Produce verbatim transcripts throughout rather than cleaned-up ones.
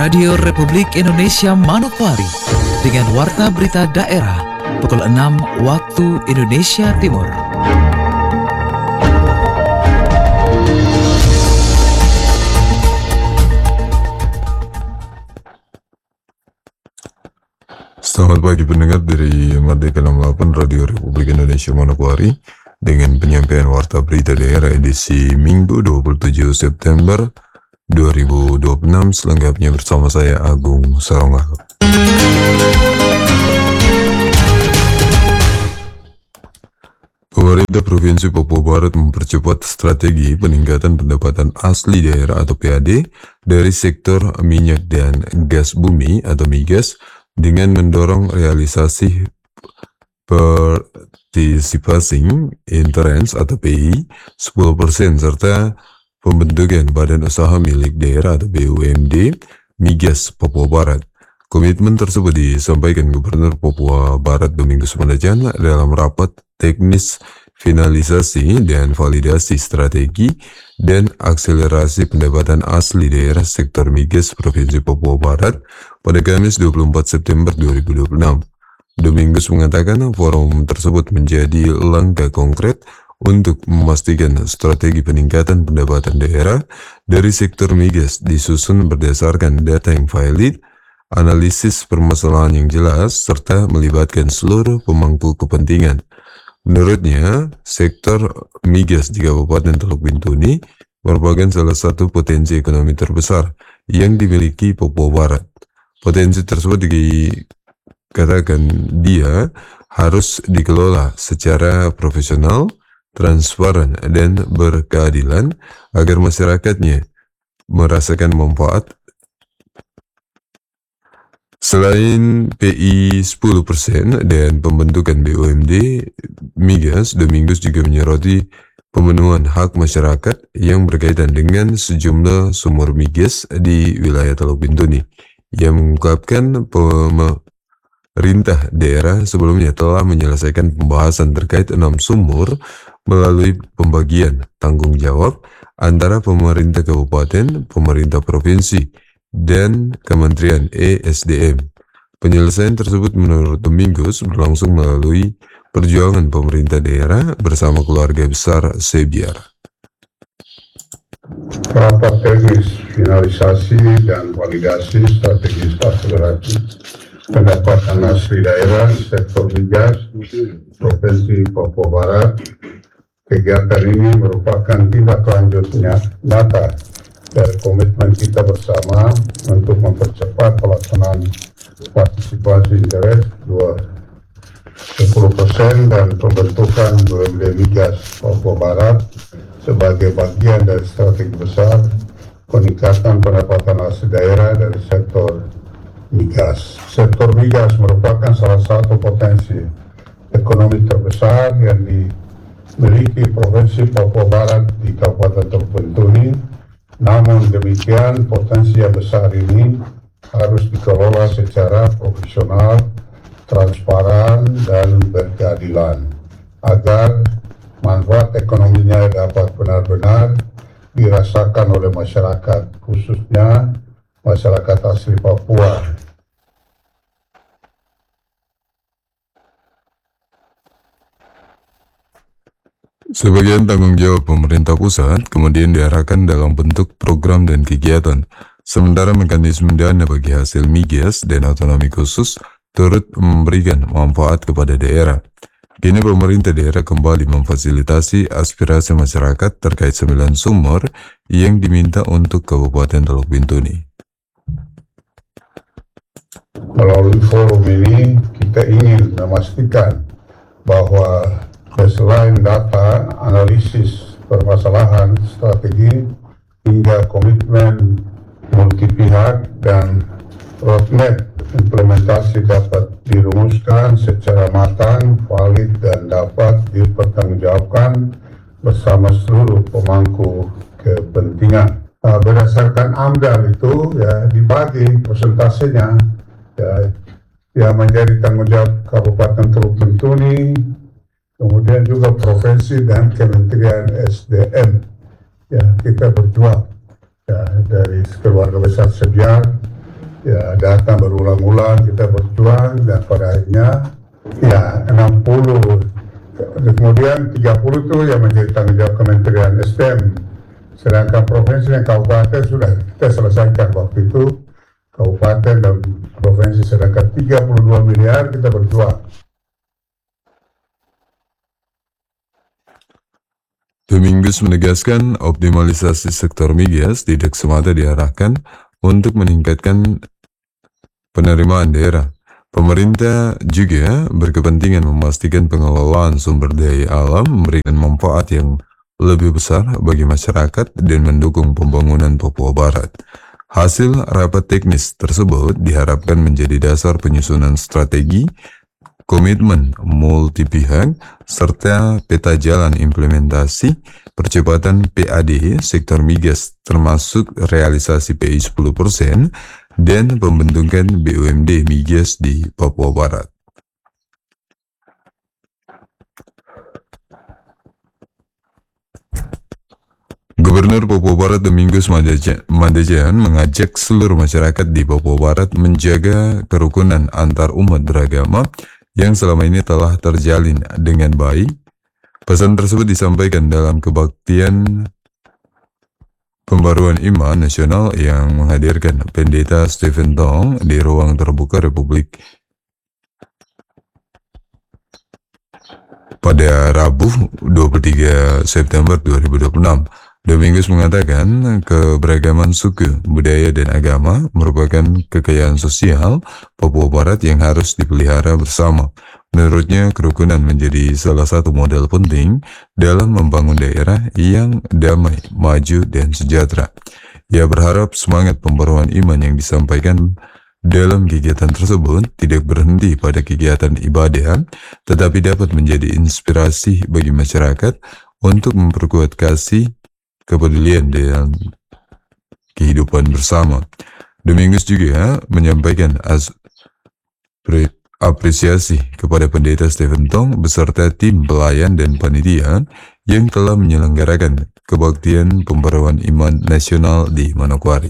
Radio Republik Indonesia Manokwari dengan Warta Berita Daerah pukul enam waktu Indonesia Timur. Selamat pagi pendengar dari Merdeka enam puluh delapan Radio Republik Indonesia Manokwari dengan penyampaian Warta Berita Daerah edisi Minggu dua puluh tujuh September dua ribu dua puluh enam, selengkapnya bersama saya Agung Sarongga. Pemerintah Provinsi Papua Barat mempercepat strategi peningkatan pendapatan asli daerah atau P A D dari sektor minyak dan gas bumi atau migas dengan mendorong realisasi Participating Interest atau P I sepuluh persen serta pembentukan Badan Usaha Milik Daerah atau B U M D Migas Papua Barat. Komitmen tersebut disampaikan Gubernur Papua Barat Domingus Monarjan dalam rapat teknis finalisasi dan validasi strategi dan akselerasi pendapatan asli daerah sektor migas Provinsi Papua Barat pada Kamis dua puluh empat September dua ribu dua puluh enam. Domingus mengatakan forum tersebut menjadi langkah konkret untuk memastikan strategi peningkatan pendapatan daerah dari sektor migas disusun berdasarkan data yang valid, analisis permasalahan yang jelas, serta melibatkan seluruh pemangku kepentingan. Menurutnya, sektor migas di Kabupaten Teluk Bintuni merupakan salah satu potensi ekonomi terbesar yang dimiliki Papua Barat. Potensi tersebut dikatakan dia harus dikelola secara profesional, transparan, dan berkeadilan agar masyarakatnya merasakan manfaat. Selain P I sepuluh persen dan pembentukan B U M D Migas, Domingus juga menyoroti pemenuhan hak masyarakat yang berkaitan dengan sejumlah sumur migas di wilayah Teluk Bintuni. Ia mengungkapkan pemerintah daerah sebelumnya telah menyelesaikan pembahasan terkait enam sumur melalui pembagian tanggung jawab antara pemerintah kabupaten, pemerintah provinsi, dan Kementerian E S D M. Penyelesaian tersebut menurut Domingus berlangsung melalui perjuangan pemerintah daerah bersama keluarga besar Sebiar. Rapat teknis finalisasi dan validasi strategi akselerasi pendapatan asli daerah sektor migas Provinsi Papua Barat. Kegiatan ini merupakan tindak lanjutnya nyata dari komitmen kita bersama untuk mempercepat pelaksanaan partisipasi interest sepuluh persen dan pembentukan B U M D Migas Papua Barat sebagai bagian dari strategi besar peningkatan pendapatan asli daerah dari sektor migas. Sektor migas merupakan salah satu potensi ekonomi terbesar yang dimiliki Provinsi Papua Barat di Kabupaten Teluk Bintuni. Namun demikian, potensi yang besar ini harus dikelola secara profesional, transparan, dan berkeadilan agar manfaat ekonominya dapat benar-benar dirasakan oleh masyarakat, khususnya masyarakat asli Papua. Sebagian tanggung jawab pemerintah pusat kemudian diarahkan dalam bentuk program dan kegiatan, sementara mekanisme dana bagi hasil migas dan otonomi khusus turut memberikan manfaat kepada daerah. Kini pemerintah daerah kembali memfasilitasi aspirasi masyarakat terkait sembilan sumur yang diminta untuk Kabupaten Teluk Bintuni. Melalui forum ini, kita ingin memastikan bahwa selain data, analisis permasalahan, strategi, hingga komitmen multi pihak dan roadmap implementasi dapat dirumuskan secara matang, valid, dan dapat dipertanggungjawabkan bersama seluruh pemangku kepentingan. Nah, berdasarkan AMDAL itu ya dibagi persentasenya ya, yang menjadi tanggung jawab Kabupaten Teluk Bintuni, kemudian juga provinsi dan Kementerian S D M. Ya, kita berjuang ya, dari keluarga besar Sebiar ya datang berulang-ulang kita berjuang dan pada akhirnya ya enam puluh, kemudian tiga puluh itu yang menjadi tanggung jawab Kementerian S D M, sedangkan provinsi dan kabupaten sudah kita selesaikan waktu itu, kabupaten dan provinsi, sedangkan tiga puluh dua miliar kita berjuang. Domingus menegaskan optimalisasi sektor migas tidak semata diarahkan untuk meningkatkan penerimaan daerah. Pemerintah juga berkepentingan memastikan pengelolaan sumber daya alam memberikan manfaat yang lebih besar bagi masyarakat dan mendukung pembangunan Papua Barat. Hasil rapat teknis tersebut diharapkan menjadi dasar penyusunan strategi, komitmen multi pihak, serta peta jalan implementasi percepatan P A D sektor migas termasuk realisasi P I sepuluh persen dan pembentukan B U M D migas di Papua Barat. Gubernur Papua Barat Domingus Mandajan mengajak seluruh masyarakat di Papua Barat menjaga kerukunan antar umat beragama yang selama ini telah terjalin dengan baik. Pesan tersebut disampaikan dalam kebaktian pembaruan iman nasional yang menghadirkan Pendeta Stephen Tong di ruang terbuka Republik pada Rabu dua puluh tiga September dua ribu dua puluh enam. Domingus mengatakan keberagaman suku, budaya, dan agama merupakan kekayaan sosial Papua Barat yang harus dipelihara bersama. Menurutnya, kerukunan menjadi salah satu modal penting dalam membangun daerah yang damai, maju, dan sejahtera. Ia berharap semangat pembaruan iman yang disampaikan dalam kegiatan tersebut tidak berhenti pada kegiatan ibadah, tetapi dapat menjadi inspirasi bagi masyarakat untuk memperkuat kasih, kepedulian dan kehidupan bersama. Domingus juga menyampaikan apresiasi kepada Pendeta Stephen Tong beserta tim pelayan dan panitia yang telah menyelenggarakan kebaktian pembaruan iman nasional di Manokwari.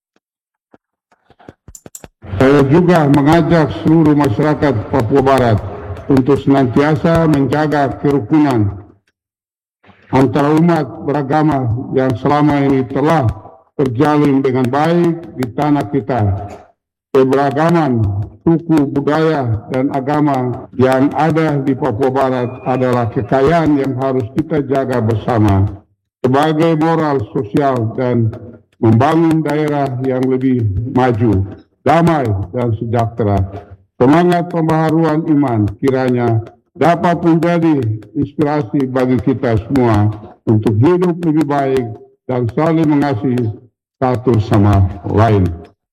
Saya juga mengajak seluruh masyarakat Papua Barat untuk senantiasa menjaga kerukunan antara umat beragama yang selama ini telah terjalin dengan baik di tanah kita. Keberagaman suku, budaya, dan agama yang ada di Papua Barat adalah kekayaan yang harus kita jaga bersama sebagai moral sosial dan membangun daerah yang lebih maju, damai, dan sejahtera. Semangat pembaharuan iman kiranya dapat menjadi inspirasi bagi kita semua untuk hidup lebih baik dan saling mengasihi satu sama lain.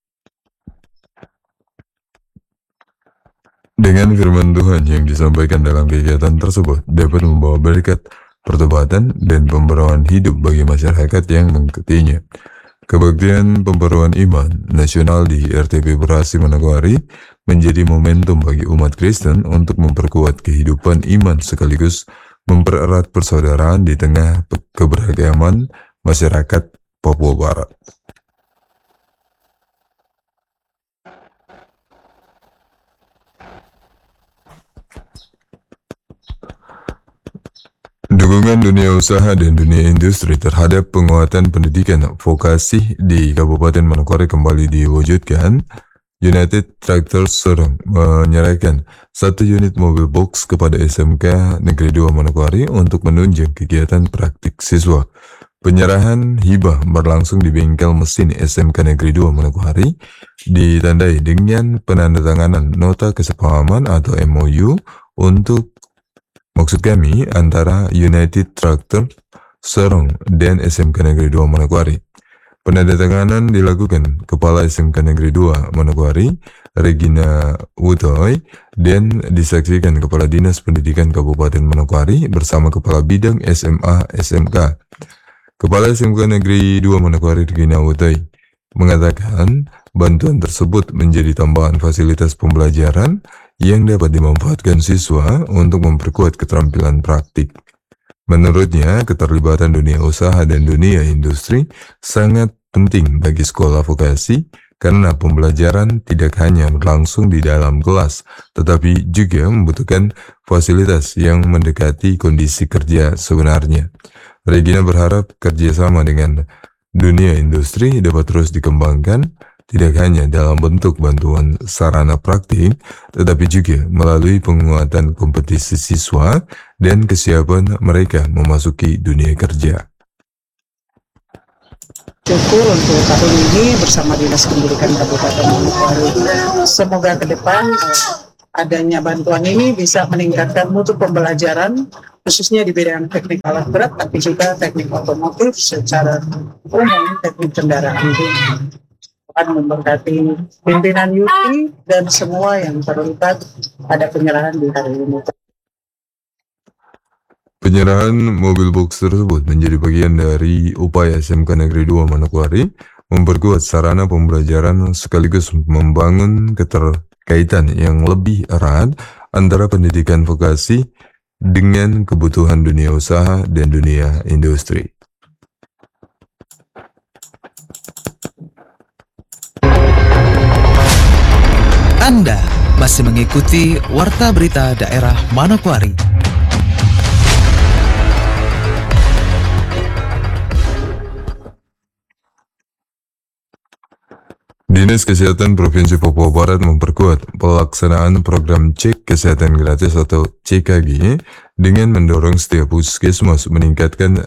Dengan firman Tuhan yang disampaikan dalam kegiatan tersebut dapat membawa berkat, pertobatan, dan pembaruan hidup bagi masyarakat yang mengikutinya. Kebaktian pembaruan iman nasional di R T P Berasi Manokwari menjadi momentum bagi umat Kristen untuk memperkuat kehidupan iman sekaligus mempererat persaudaraan di tengah keberagaman masyarakat Papua Barat. Dukungan dunia usaha dan dunia industri terhadap penguatan pendidikan vokasi di Kabupaten Manokwari kembali diwujudkan. United Tractors Serang menyerahkan satu unit mobil box kepada S M K Negeri dua Manokwari untuk menunjang kegiatan praktik siswa. Penyerahan hibah berlangsung di bengkel mesin S M K Negeri dua Manokwari, ditandai dengan penandatanganan nota kesepahaman atau M O U untuk maksud kami antara United Tractor Serang dan S M K Negeri dua Manokwari. Penandatanganan dilakukan Kepala S M K Negeri dua Manokwari, Regina Wutoy, dan disaksikan Kepala Dinas Pendidikan Kabupaten Manokwari bersama Kepala Bidang S M A S M K. Kepala S M K Negeri dua Manokwari, Regina Wutoy, mengatakan bantuan tersebut menjadi tambahan fasilitas pembelajaran yang dapat dimanfaatkan siswa untuk memperkuat keterampilan praktik. Menurutnya, keterlibatan dunia usaha dan dunia industri sangat penting bagi sekolah vokasi karena pembelajaran tidak hanya berlangsung di dalam kelas, tetapi juga membutuhkan fasilitas yang mendekati kondisi kerja sebenarnya. Regina berharap kerjasama dengan dunia industri dapat terus dikembangkan, tidak hanya dalam bentuk bantuan sarana praktik, tetapi juga melalui penguatan kompetisi siswa dan kesiapan mereka memasuki dunia kerja. Syukur untuk tahun ini bersama Dinas Pendidikan Kabupaten Manokwari. Semoga ke depan adanya bantuan ini bisa meningkatkan mutu pembelajaran, khususnya di bidang teknik alat berat, tapi juga teknik otomotif secara umum, teknik kendaraan. Akan memberkati pimpinan U P dan semua yang terlibat pada penyerahan di hari ini. Penyerahan mobil box tersebut menjadi bagian dari upaya S M K Negeri dua Manokwari memperkuat sarana pembelajaran sekaligus membangun keterkaitan yang lebih erat antara pendidikan vokasi dengan kebutuhan dunia usaha dan dunia industri. Anda masih mengikuti Warta Berita Daerah Manokwari. Dinas Kesehatan Provinsi Papua Barat memperkuat pelaksanaan program cek kesehatan gratis atau C K G dengan mendorong setiap puskesmas meningkatkan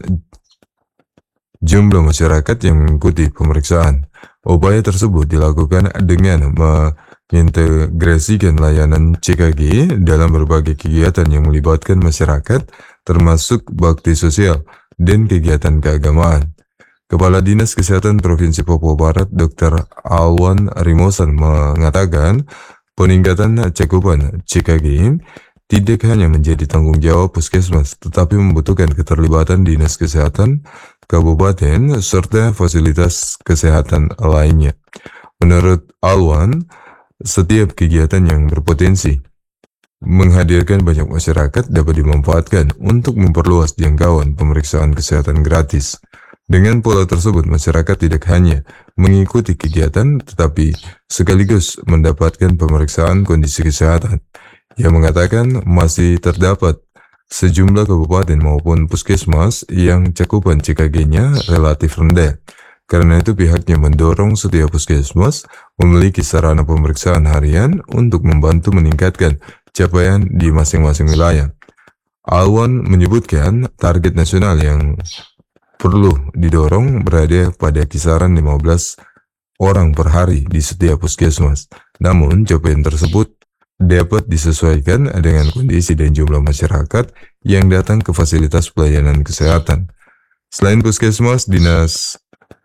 jumlah masyarakat yang mengikuti pemeriksaan. Upaya tersebut dilakukan dengan mengintegrasikan layanan C K G dalam berbagai kegiatan yang melibatkan masyarakat, termasuk bakti sosial dan kegiatan keagamaan. Kepala Dinas Kesehatan Provinsi Papua Barat, Dokter Alwan Rimosan mengatakan peningkatan cakupan C K G tidak hanya menjadi tanggung jawab puskesmas, tetapi membutuhkan keterlibatan Dinas Kesehatan Kabupaten serta fasilitas kesehatan lainnya. Menurut Alwan, setiap kegiatan yang berpotensi menghadirkan banyak masyarakat dapat dimanfaatkan untuk memperluas jangkauan pemeriksaan kesehatan gratis. Dengan pola tersebut, masyarakat tidak hanya mengikuti kegiatan, tetapi sekaligus mendapatkan pemeriksaan kondisi kesehatan. Ia mengatakan masih terdapat sejumlah kabupaten maupun puskesmas yang cakupan C K G-nya relatif rendah. Karena itu pihaknya mendorong setiap puskesmas memiliki sarana pemeriksaan harian untuk membantu meningkatkan capaian di masing-masing wilayah. Alwan menyebutkan target nasional yang perlu didorong berada pada kisaran lima belas orang per hari di setiap puskesmas. Namun, capaian tersebut dapat disesuaikan dengan kondisi dan jumlah masyarakat yang datang ke fasilitas pelayanan kesehatan. Selain puskesmas, dinas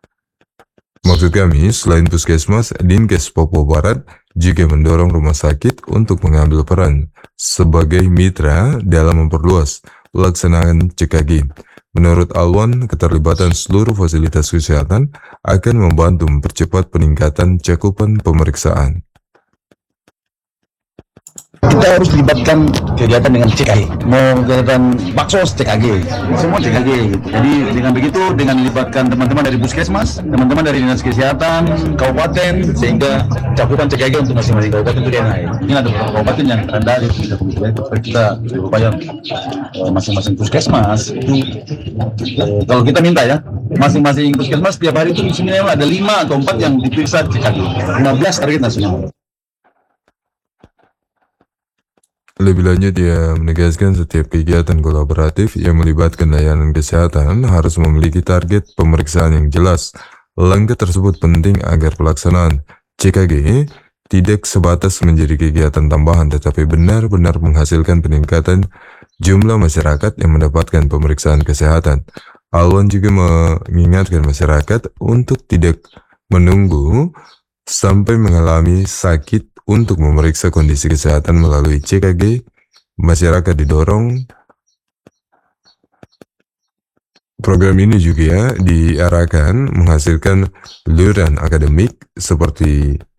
Maksud kami, selain puskesmas, Dinkes Papua Barat juga mendorong rumah sakit untuk mengambil peran sebagai mitra dalam memperluas pelaksanaan C K G. Menurut Alwan, keterlibatan seluruh fasilitas kesehatan akan membantu mempercepat peningkatan cakupan pemeriksaan. Kita harus libatkan kegiatan dengan C K G, mau kegiatan baksos C K G, semua C K G gitu. Jadi dengan begitu, dengan libatkan teman-teman dari puskesmas, teman-teman dari dinas kesehatan, kabupaten, sehingga cakupan C K G untuk masing-masing kabupaten itu dia naik. Ini ada beberapa kabupaten yang rendah di kita kemudian kita berupaya masing-masing puskesmas itu eh, kalau kita minta ya, masing-masing puskesmas setiap hari itu minimal ada lima atau empat yang diperiksa C K G, lima belas target nasional. Lebih lanjut, ia menegaskan setiap kegiatan kolaboratif yang melibatkan layanan kesehatan harus memiliki target pemeriksaan yang jelas. Langkah tersebut penting agar pelaksanaan C K G tidak sebatas menjadi kegiatan tambahan, tetapi benar-benar menghasilkan peningkatan jumlah masyarakat yang mendapatkan pemeriksaan kesehatan. Alwan juga mengingatkan masyarakat untuk tidak menunggu sampai mengalami sakit untuk memeriksa kondisi kesehatan melalui C K G. Masyarakat didorong. Program ini juga diarahkan menghasilkan lulusan akademik seperti